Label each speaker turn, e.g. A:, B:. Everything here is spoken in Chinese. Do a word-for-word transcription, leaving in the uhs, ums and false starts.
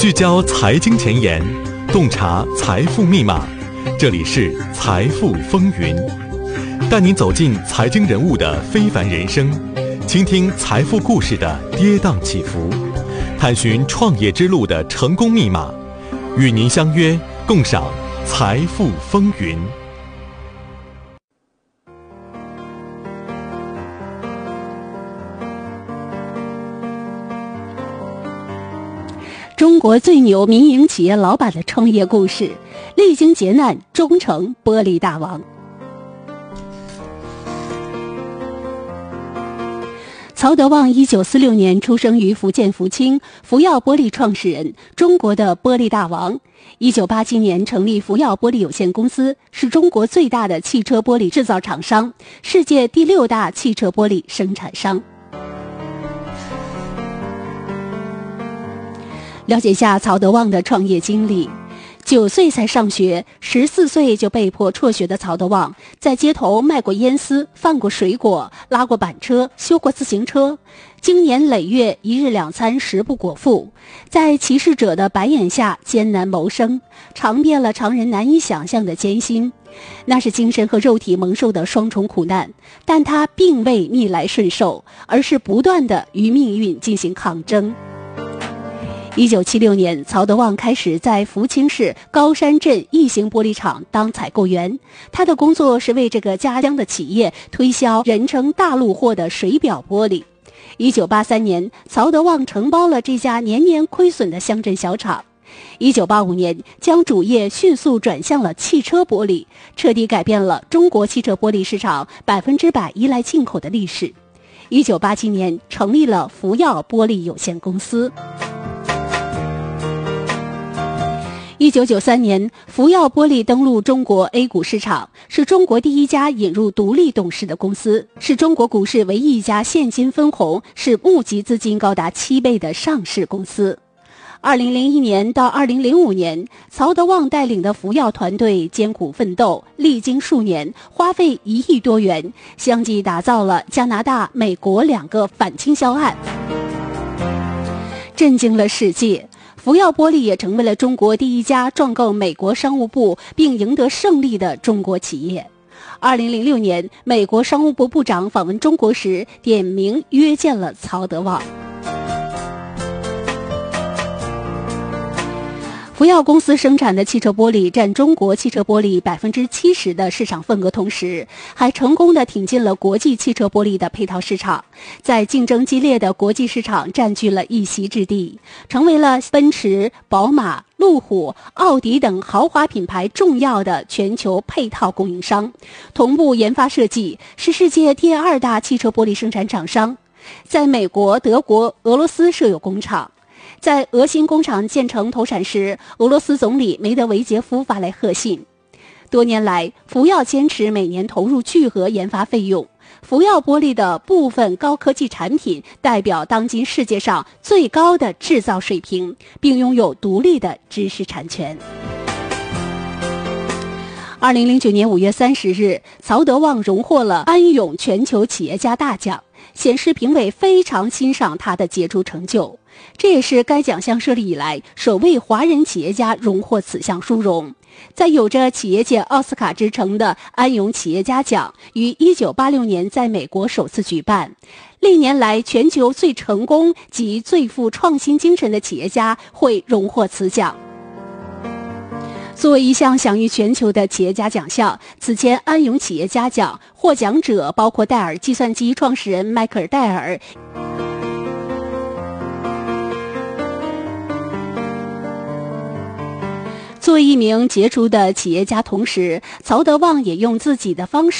A: 聚焦财经前沿，洞察财富密码。这里是财富风云，带您走进财经人物的非凡人生，倾听财富故事的跌宕起伏，探寻创业之路的成功密码。与您相约，共赏财富风云。
B: 中国最牛民营企业老板的创业故事，历经劫难终成玻璃大王。曹德旺一九四六年出生于福建福清，福耀玻璃创始人，中国的玻璃大王。一九八七年成立福耀玻璃有限公司，是中国最大的汽车玻璃制造厂商，世界第六大汽车玻璃生产商。了解一下曹德旺的创业经历。九岁才上学，十四岁就被迫辍学的曹德旺，在街头卖过烟丝，贩过水果，拉过板车，修过自行车，经年累月，一日两餐食不果腹，在歧视者的白眼下艰难谋生，尝遍了常人难以想象的艰辛。那是精神和肉体蒙受的双重苦难，但他并未逆来顺受，而是不断地与命运进行抗争。一九七六年，曹德旺开始在福清市高山镇异形玻璃厂当采购员。他的工作是为这个家乡的企业推销人称大陆货的水表玻璃。一九八三年，曹德旺承包了这家年年亏损的乡镇小厂。一九八五年，将主业迅速转向了汽车玻璃，彻底改变了中国汽车玻璃市场百分之百依赖进口的历史。一九八七年，成立了福耀玻璃有限公司。一九九三年，福耀玻璃登陆中国 A 股市场，是中国第一家引入独立董事的公司，是中国股市唯一一家现金分红是募集资金高达七倍的上市公司。二零零一年到二零零五年，曹德旺带领的福耀团队艰苦奋斗，历经数年，花费一亿多元，相继打造了加拿大、美国两个反倾销案，震惊了世界。福耀玻璃也成为了中国第一家壮购美国商务部并赢得胜利的中国企业。二零零六年，美国商务部部长访问中国时，点名约见了曹德旺。福耀公司生产的汽车玻璃占中国汽车玻璃百分之七十的市场份额，同时还成功地挺进了国际汽车玻璃的配套市场，在竞争激烈的国际市场占据了一席之地，成为了奔驰、宝马、路虎、奥迪等豪华品牌重要的全球配套供应商，同步研发设计，是世界第二大汽车玻璃生产厂商，在美国、德国、俄罗斯设有工厂。在俄新工厂建成投产时，俄罗斯总理梅德韦杰夫发来贺信。多年来，福耀坚持每年投入巨额研发费用，福耀玻璃的部分高科技产品代表当今世界上最高的制造水平，并拥有独立的知识产权。二零零九年五月三十日，曹德旺荣获了安永全球企业家大奖，显示评委非常欣赏他的杰出成就。这也是该奖项设立以来首位华人企业家荣获此项殊荣。在有着企业界奥斯卡之称的安永企业家奖于一九八六年在美国首次举办，历年来全球最成功及最富创新精神的企业家会荣获此奖。作为一项享誉全球的企业家奖项，此前安永企业家奖获奖者包括戴尔计算机创始人迈克尔·戴尔。作为一名杰出的企业家，同时曹德旺也用自己的方式